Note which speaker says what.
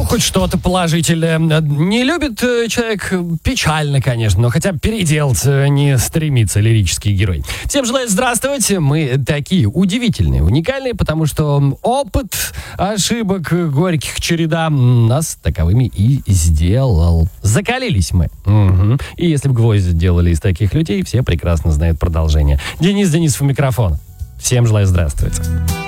Speaker 1: хоть что-то положительное. Не любит человек, печально, конечно, но хотя бы переделаться не стремится лирический герой. Всем желаю здравствовать. Мы такие удивительные, уникальные, потому что опыт ошибок горьких череда нас таковыми и сделал. Закалились мы. Угу. И если бы гвозди делали из таких людей, все прекрасно знают продолжение. Денис Денисов у микрофона. Всем желаю здравствовать.